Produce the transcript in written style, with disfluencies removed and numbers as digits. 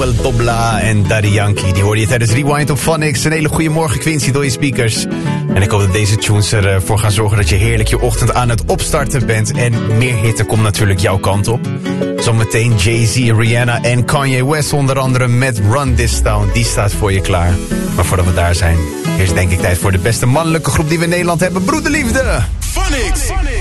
Dobla en Daddy Yankee. Die hoorde je tijdens Rewind op Phonics. Een hele goede morgen, Quincy, door je speakers. En ik hoop dat deze tunes ervoor gaan zorgen dat je heerlijk je ochtend aan het opstarten bent. En meer hitte komt natuurlijk jouw kant op. Zometeen Jay-Z, Rihanna en Kanye West onder andere met Run This Town. Die staat voor je klaar. Maar voordat we daar zijn, is denk ik tijd voor de beste mannelijke groep die we in Nederland hebben. Broederliefde! Phonics!